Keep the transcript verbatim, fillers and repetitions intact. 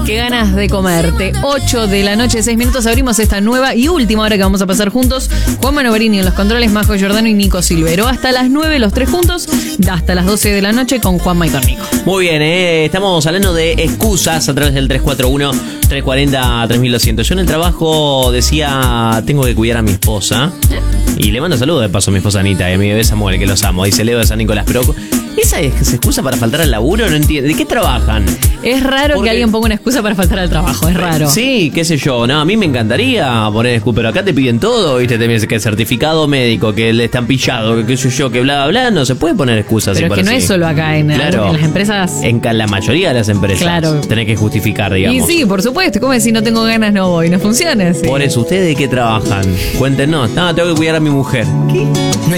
Qué ganas de comerte. ocho de la noche, seis minutos, abrimos esta nueva y última hora que vamos a pasar juntos. Juan Manovarini en los controles, Majo Giordano y Nico Silvero. Hasta las nueve, los tres juntos, hasta las doce de la noche con Juanma y con Nico. Muy bien, eh, estamos hablando de excusas a través del tres cuatro uno, tres cuatro cero, tres mil doscientos. Yo en el trabajo decía, tengo que cuidar a mi esposa. Y le mando saludos de paso a mi esposa Anita y a mi bebé Samuel, que los amo. Dice Leo de San Nicolás. Pero ¿esa es excusa para faltar al laburo? No entiendo. ¿De qué trabajan? Es raro Porque... que alguien ponga una excusa para faltar al trabajo, es raro. Sí, qué sé yo. No, a mí me encantaría poner excusa, pero acá te piden todo, ¿viste? Te piden que el certificado médico, que el estampillado, que qué sé yo, que bla, bla, bla. No se puede poner excusas. Pero es que no es solo acá, en, claro, en las empresas. En la mayoría de las empresas. Claro. Tenés que justificar, digamos. Y sí, por supuesto. ¿Cómo es si no tengo ganas no voy? No funciona así. Por eso, ¿ustedes de qué trabajan? Cuéntenos. No, tengo que cuidar a mi mujer. ¿Qué?